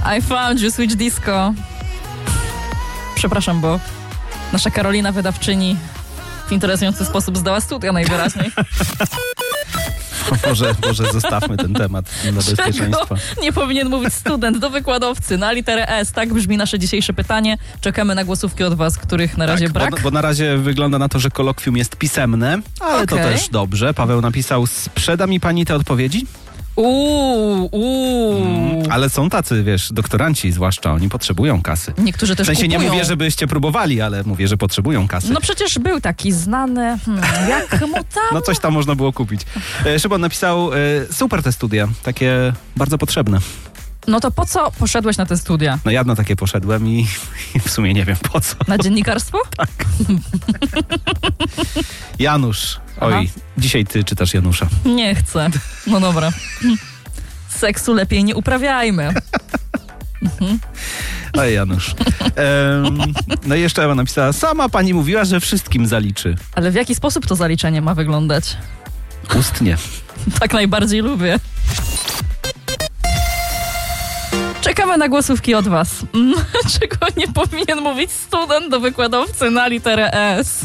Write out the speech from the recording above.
I found you, Switch Disco. Przepraszam, bo nasza Karolina, wydawczyni, w interesujący sposób zdała studia najwyraźniej. Może zostawmy ten temat dla bezpieczeństwa. Czego nie powinien mówić student do wykładowcy na literę S? Tak brzmi nasze dzisiejsze pytanie. Czekamy na głosówki od was, których na razie brak. Bo na razie wygląda na to, że kolokwium jest pisemne, ale to też dobrze. Paweł napisał: sprzeda mi pani te odpowiedzi? Ale są tacy, wiesz, doktoranci zwłaszcza, oni potrzebują kasy. Niektórzy też w sensie kupują. Nie mówię, żebyście próbowali, ale mówię, że potrzebują kasy. No przecież był taki znany, jak mu tam? No coś tam można było kupić. Szymon napisał: super te studia, takie bardzo potrzebne. No to po co poszedłeś na te studia? No ja na takie poszedłem i w sumie nie wiem po co. Na dziennikarstwo? Tak. Janusz. Oj, Aha. Dzisiaj ty czytasz Janusza. Nie chcę. No dobra. Seksu lepiej nie uprawiajmy. Oj, Janusz. No i jeszcze Ewa napisała: sama pani mówiła, że wszystkim zaliczy. Ale w jaki sposób to zaliczenie ma wyglądać? Ustnie. Tak najbardziej lubię. Czekamy na głosówki od was. Czego nie powinien mówić student do wykładowcy na literę S?